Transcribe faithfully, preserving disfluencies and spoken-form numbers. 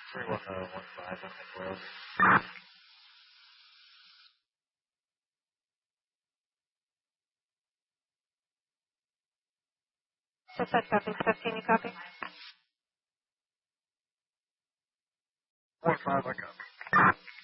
three one uh, one five, I think it was. Suspect seven fifteen, you copy? One five, I got.